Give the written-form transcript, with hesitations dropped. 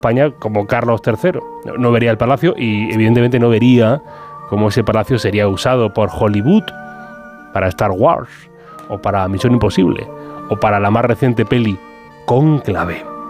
España como Carlos III. No vería el palacio y evidentemente no vería cómo ese palacio sería usado por Hollywood para Star Wars o para Misión Imposible o para la más reciente peli Cónclave.